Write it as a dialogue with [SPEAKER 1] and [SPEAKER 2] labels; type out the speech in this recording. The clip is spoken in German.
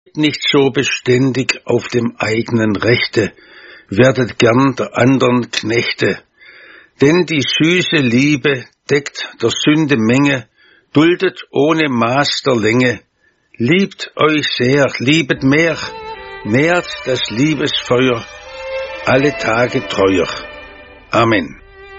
[SPEAKER 1] nicht so beständig auf dem eigenen Rechte, werdet gern der andern Knechte. Denn die süße Liebe deckt der Sünde Menge, duldet ohne Maß der Länge. Liebt euch sehr, liebet mehr, nährt das Liebesfeuer, alle Tage treuer. Amen.